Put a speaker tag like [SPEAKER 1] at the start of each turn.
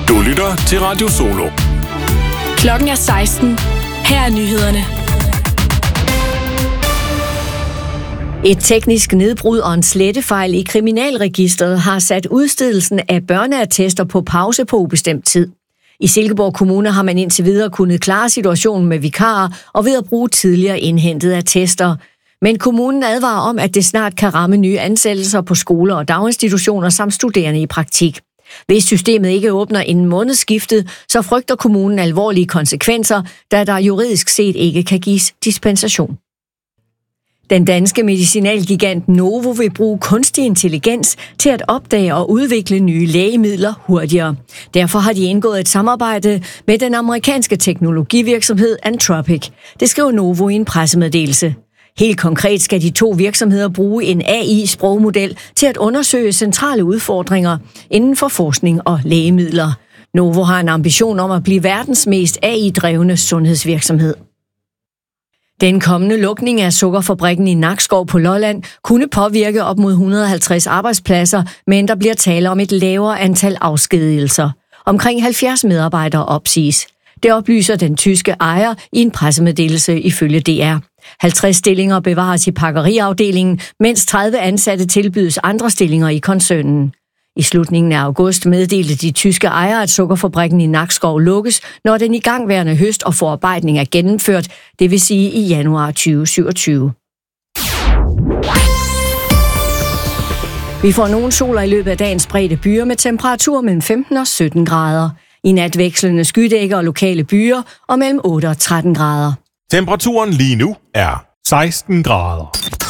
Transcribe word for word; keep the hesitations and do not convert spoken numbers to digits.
[SPEAKER 1] Du lytter til Radio Solo.
[SPEAKER 2] Klokken er seksten. Her er nyhederne.
[SPEAKER 3] Et teknisk nedbrud og en slettefejl i kriminalregistret har sat udstedelsen af børneattester på pause på ubestemt tid. I Silkeborg Kommune har man indtil videre kunnet klare situationen med vikarer og ved at bruge tidligere indhentede attester. Men kommunen advarer om, at det snart kan ramme nye ansættelser på skoler og daginstitutioner samt studerende i praktik. Hvis systemet ikke åbner inden månedsskiftet, så frygter kommunen alvorlige konsekvenser, da der juridisk set ikke kan gives dispensation. Den danske medicinalgigant Novo vil bruge kunstig intelligens til at opdage og udvikle nye lægemidler hurtigere. Derfor har de indgået et samarbejde med den amerikanske teknologivirksomhed Anthropic. Det skriver Novo i en pressemeddelelse. Helt konkret skal de to virksomheder bruge en A I-sprogmodel til at undersøge centrale udfordringer inden for forskning og lægemidler. Novo har en ambition om at blive verdens mest A I-drevne sundhedsvirksomhed. Den kommende lukning af sukkerfabrikken i Nakskov på Lolland kunne påvirke op mod et hundrede og halvtreds arbejdspladser, men der bliver tale om et lavere antal afskedigelser. Omkring halvfjerds medarbejdere opsiges. Det oplyser den tyske ejer i en pressemeddelelse ifølge D R. halvtreds stillinger bevares i pakkeriafdelingen, mens tredive ansatte tilbydes andre stillinger i koncernen. I slutningen af august meddelte de tyske ejere, at sukkerfabrikken i Nakskov lukkes, når den igangværende høst og forarbejdning er gennemført, det vil sige i januar tyve syvogtyve. Vi får nogle soler i løbet af dagens brede byer med temperaturer mellem femten og sytten grader. I nat vekslende skydækker og lokale byer og mellem otte og tretten grader.
[SPEAKER 1] Temperaturen lige nu er seksten grader.